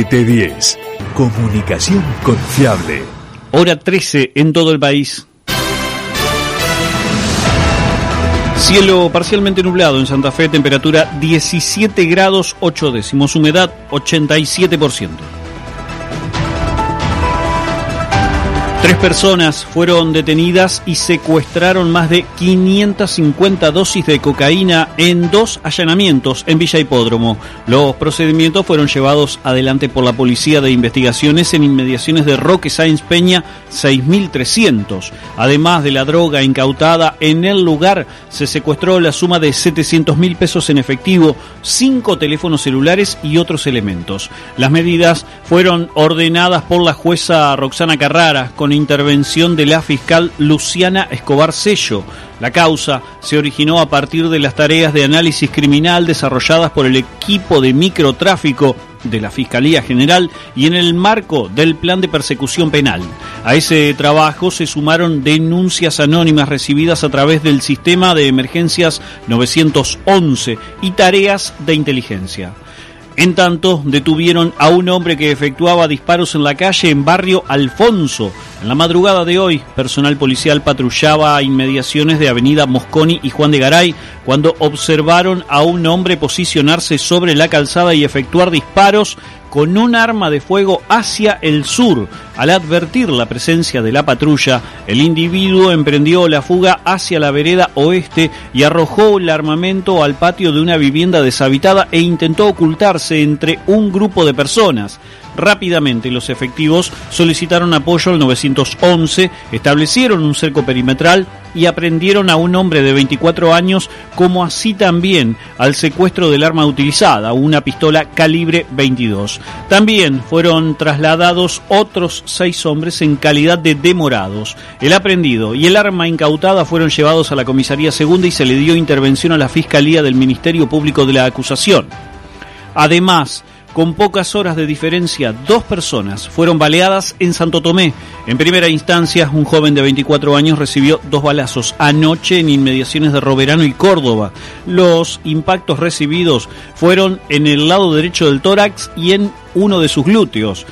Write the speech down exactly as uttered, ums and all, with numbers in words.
siete diez. Comunicación confiable. Hora trece en todo el país. Cielo parcialmente nublado en Santa Fe, temperatura diecisiete grados ocho décimos, humedad ochenta y siete por ciento. Tres personas fueron detenidas y secuestraron más de quinientas cincuenta dosis de cocaína en dos allanamientos en Villa Hipódromo. Los procedimientos fueron llevados adelante por la Policía de Investigaciones en inmediaciones de Roque Sáenz Peña seis mil trescientos. Además de la droga incautada en el lugar, se secuestró la suma de setecientos mil pesos en efectivo, cinco teléfonos celulares y otros elementos. Las medidas fueron ordenadas por la jueza Roxana Carrara con intervención de la fiscal Luciana Escobar Sello. La causa se originó a partir de las tareas de análisis criminal desarrolladas por el equipo de microtráfico de la Fiscalía General y en el marco del plan de persecución penal. A ese trabajo se sumaron denuncias anónimas recibidas a través del sistema de emergencias novecientos once y tareas de inteligencia. En tanto, detuvieron a un hombre que efectuaba disparos en la calle en Barrio Alfonso. En la madrugada de hoy, personal policial patrullaba a inmediaciones de Avenida Mosconi y Juan de Garay cuando observaron a un hombre posicionarse sobre la calzada y efectuar disparos con un arma de fuego hacia el sur. Al advertir la presencia de la patrulla, el individuo emprendió la fuga hacia la vereda oeste y arrojó el armamento al patio de una vivienda deshabitada e intentó ocultarse entre un grupo de personas. Rápidamente los efectivos solicitaron apoyo al novecientos once, establecieron un cerco perimetral y aprendieron a un hombre de veinticuatro años, como así también al secuestro del arma utilizada, una pistola calibre veintidós. También fueron trasladados otros seis hombres en calidad de demorados. El aprehendido y el arma incautada fueron llevados a la comisaría segunda y se le dio intervención a la Fiscalía del Ministerio Público de la acusación. Además, con pocas horas de diferencia, dos personas fueron baleadas en Santo Tomé. En primera instancia, un joven de veinticuatro años recibió dos balazos anoche en inmediaciones de Roverano y Córdoba. Los impactos recibidos fueron en el lado derecho del tórax y en uno de sus glúteos.